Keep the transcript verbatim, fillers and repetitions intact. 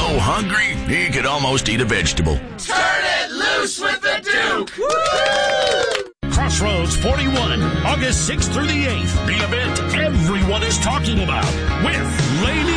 hungry he could almost eat a vegetable. Turn it loose with the Duke! Woo! Crossroads forty-one, August sixth through the eighth. The event everyone is talking about with Lady